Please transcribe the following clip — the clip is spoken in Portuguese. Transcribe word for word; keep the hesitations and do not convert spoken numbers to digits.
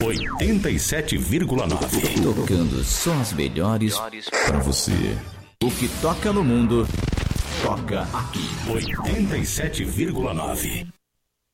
oitenta e sete vírgula nove. Tocando só as melhores pra você. O que toca no mundo, toca aqui. oitenta e sete vírgula nove.